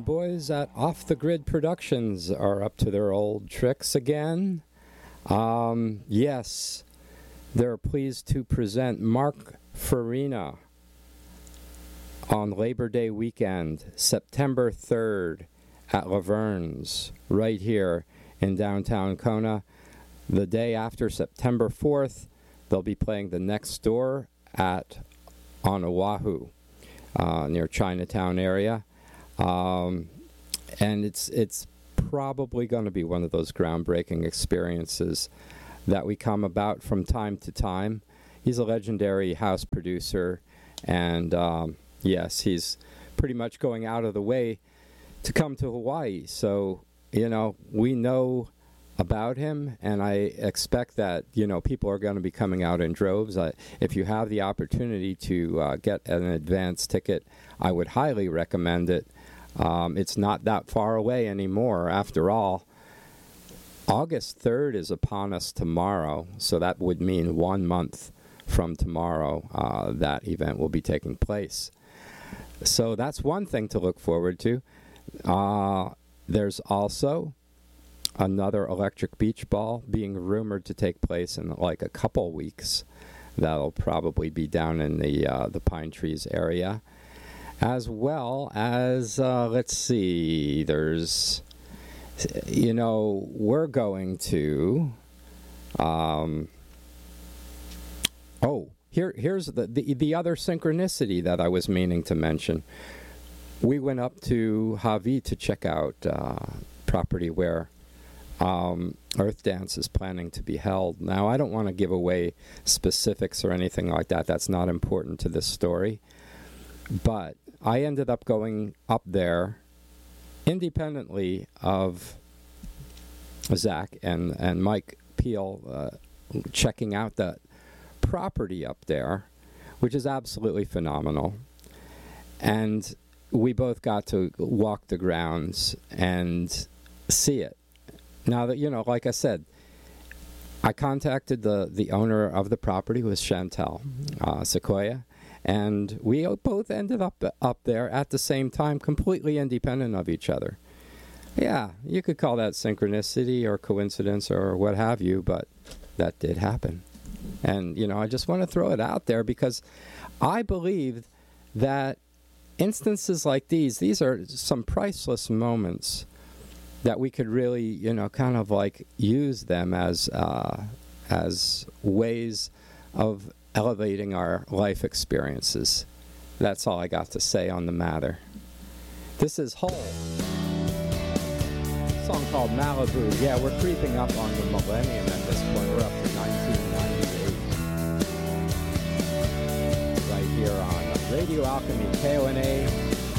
boys at Off the Grid Productions are up to their old tricks again. Yes, they're pleased to present Mark Farina on Labor Day weekend, September 3rd at Laverne's, right here in downtown Kona. The day after, September 4th, they'll be playing the next door on Oahu, near Chinatown area. And it's probably going to be one of those groundbreaking experiences that we come about from time to time. He's a legendary house producer, and yes, he's pretty much going out of the way to come to Hawaii. So, we know about him, and I expect that, people are going to be coming out in droves. If you have the opportunity to get an advance ticket, I would highly recommend it. It's not that far away anymore, after all. August 3rd is upon us tomorrow, so that would mean 1 month from tomorrow that event will be taking place. So that's one thing to look forward to. There's also another electric beach ball being rumored to take place in like a couple weeks. That'll probably be down in the Pine Trees area. As well as, let's see, there's, we're going to, here's the other synchronicity that I was meaning to mention. We went up to Hawi to check out property where Earth Dance is planning to be held. Now, I don't want to give away specifics or anything like that. That's not important to this story. But I ended up going up there independently of Zach and Mike Peel checking out the property up there, which is absolutely phenomenal. And we both got to walk the grounds and see it. Now, that like I said, I contacted the owner of the property, was Chantel Sequoia, and we both ended up there at the same time, completely independent of each other. Yeah, you could call that synchronicity or coincidence or what have you, but that did happen. And, I just want to throw it out there because I believe that instances like these are some priceless moments that we could really, kind of like use them as ways of elevating our life experiences. That's all I got to say on the matter. This is Hole. A song called Malibu. Yeah, we're creeping up on the millennium at this point. We're up to 1998. Right here on Radio Alchemy, KONA